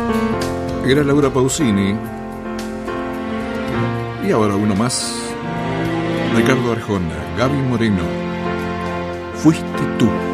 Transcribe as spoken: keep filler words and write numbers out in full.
Era Laura Pausini. Y ahora uno más. Ricardo Arjona, Gaby Moreno. Fuiste tú.